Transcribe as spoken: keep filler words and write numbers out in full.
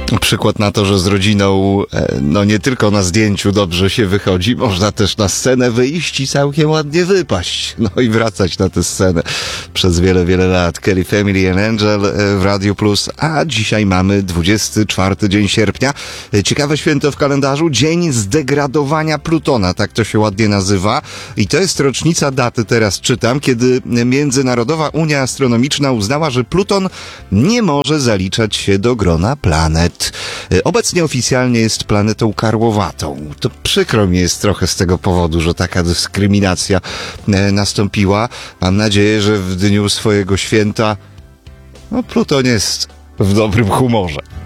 Przykład na to, że z rodziną, no nie tylko na zdjęciu dobrze się wychodzi, można też na scenę wyjść i całkiem ładnie wypaść. No i wracać na tę scenę przez wiele, wiele lat. Kelly Family and Angel w Radio Plus, a dzisiaj mamy dwudziesty czwarty dzień sierpnia. Ciekawe święto w kalendarzu, Dzień Zdegradowania Plutona, tak to się ładnie nazywa. I to jest rocznica daty, teraz czytam, kiedy Międzynarodowa Unia Astronomiczna uznała, że Pluton nie może zaliczać się do grona planet. Obecnie oficjalnie jest planetą karłowatą. To przykro mi jest trochę z tego powodu, że taka dyskryminacja nastąpiła. Mam nadzieję, że w dniu swojego święta no, Pluton jest w dobrym humorze.